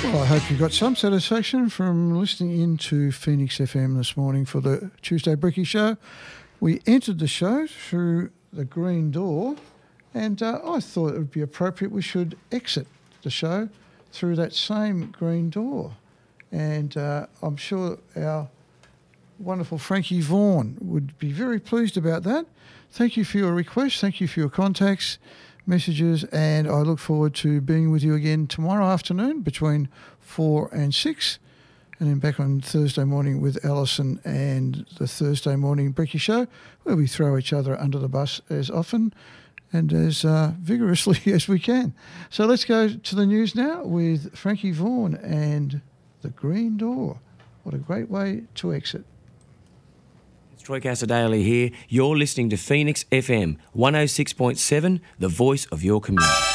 I hope you got some satisfaction from listening in to Phoenix FM this morning for the Tuesday Bricky Show. We entered the show through the green door, and I thought it would be appropriate we should exit the show through that same green door. And I'm sure our wonderful Frankie Vaughan would be very pleased about that. Thank you for your requests. Thank you for your contacts, messages, and I look forward to being with you again tomorrow afternoon between 4 and 6, and then back on Thursday morning with Alison and the Thursday Morning Bricky Show, where we throw each other under the bus as often and as vigorously as we can. So let's go to the news now with Frankie Vaughan and the Green Door. What a great way to exit. It's Troy Casadale here. You're listening to Phoenix FM 106.7, the voice of your community.